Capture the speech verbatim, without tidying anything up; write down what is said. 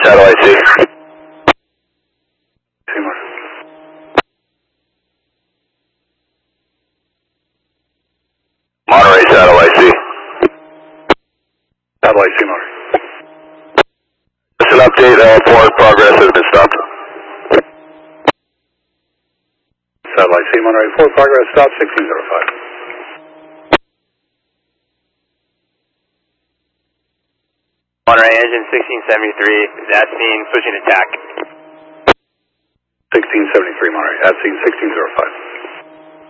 satellite C. Seymour. Monterey satellite C. Satellite Seymour. Just an update, uh, forward progress has been stopped. Satellite C, Monterey four, progress stop sixteen oh five. Monterey engine sixteen seventy-three is at scene, switching to T A C. sixteen seventy-three, Monterey, at scene sixteen oh five.